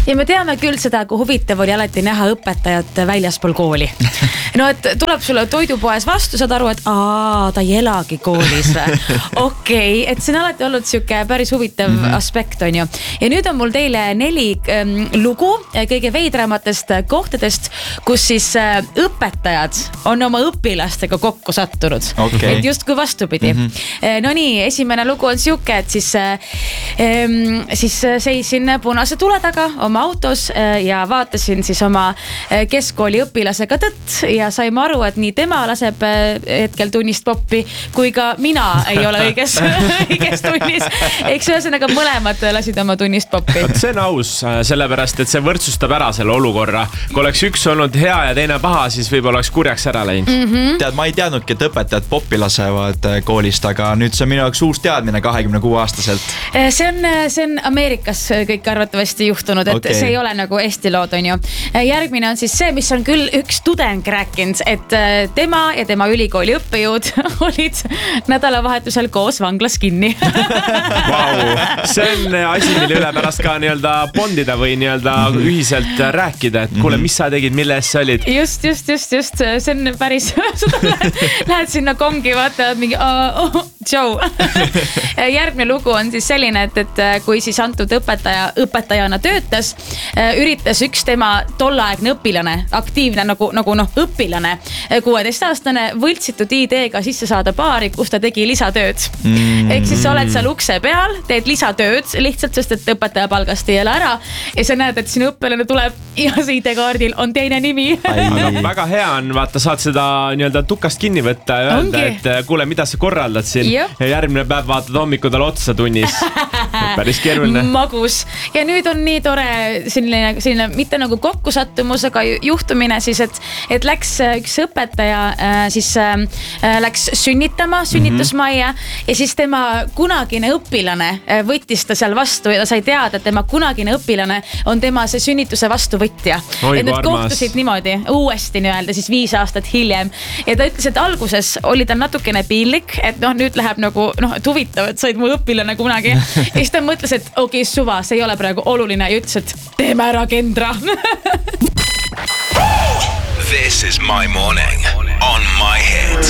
Ja me teame küll seda, kui huvitav oli alati näha õpetajat väljaspool kooli. No, et tuleb sulle toidupoes vastu, saad aru, et ta ei elagi koolis. Okei, et see on alati olnud siuke päris huvitav aspekt, on ju. Ja nüüd on mul teile 4 lugu kõige veidramatest kohtadest, kus siis õpetajad on oma õpilastega kokku sattunud. Et just kui vastupidi. No nii, esimene lugu on siuke, et siis seisin punase tule taga oma autos ja vaatasin siis oma keskkooli õpilasega tõtt ja saime aru, et nii tema laseb hetkel tunnist poppi, kui ka mina ei ole õiges tunnis. Eks ühesõnaga mõlemad lasid oma tunnist poppi. See on aus, sellepärast, et see võrdsustab ära selle olukorra. Kui oleks üks olnud hea ja teine paha, siis võib-olla oleks kurjaks ära läinud. Tead, ma ei teadnudki, et õpetajad poppi lasevad koolist, aga nüüd see on minu jaoks uus teadmine 26-aastaselt. See on Ameerikas kõik arvatavasti juhtunud, et see ei ole nagu Eesti lood, on ju. Järgmine on siis see, mis on küll üks tudeng rääkinud, et tema ja tema ülikooli õppejõud olid nädalavahetusel koos vanglas kinni. See on asi, mille üle pärast ka nii-öelda bondida või nii-öelda ühiselt rääkida, et kuule, mis sa tegid, mille eest sa olid? Just. See on päris, lähed sinna kongi, vaatavad mingi Joe. Järgmine lugu on siis selline, et kui siis antud õpetajana töötas, üritas üks tema tolleaegne õpilane, aktiivne nagu õpilane, 16-aastane võltsitud ID-ga sisse saada baari, kus ta tegi lisatööd. Ehk siis sa oled seal ukse peal, teed lisatööd lihtsalt, sest et õpetaja palgast ei ole ära ja sa näed, et sinu õpilane tuleb ja see ID-kaardil on teine nimi. Aga väga hea on, vaata, saad seda nii-öelda tukast kinni võtta ja öelda, et kuule, mida sa korraldad siin. Ja järgmine päev vaatad hommiku tal otsa tunnis. Päris keeruline. Magus. Ja nüüd on nii tore selline mitte nagu kokkusattumus, aga juhtumine siis, et läks üks õpetaja siis läks sünnitusmajja ja siis tema kunagine õpilane võttis ta seal vastu ja ta sai teada, et tema kunagine õpilane on tema see sünnituse vastuvõtja. Et need kohtusid niimoodi uuesti nii-öelda siis 5 aastat hiljem. Ja ta ütles, et alguses oli ta natukene piinlik, et nüüd läheb nagu, et huvitav, et said mu õpilane kunagi. Ja siis ta mõtles, et suva, see ei ole praegu oluline ja ütles, et teeme ära, Kendra. This is my morning on my head.